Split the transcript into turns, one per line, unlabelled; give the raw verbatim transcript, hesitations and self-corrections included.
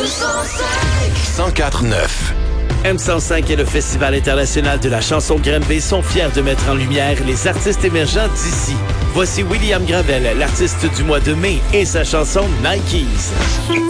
cent quatre neuf.
M cent cinq et le Festival international de la chanson Granby sont fiers de mettre en lumière les artistes émergents d'ici. Voici William Gravel, l'artiste du mois de mai, et sa chanson Nikes.